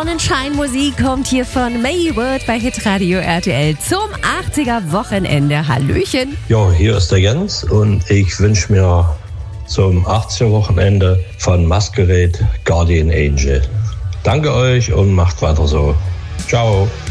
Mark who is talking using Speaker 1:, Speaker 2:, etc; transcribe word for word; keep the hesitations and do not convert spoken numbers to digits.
Speaker 1: Sonnenscheinmusik kommt hier von May Word bei Hitradio R T L zum achtziger-Wochenende. Hallöchen.
Speaker 2: Ja, hier ist der Jens und ich wünsche mir zum achtziger-Wochenende von Masquerade Guardian Angel. Danke euch und macht weiter so. Ciao.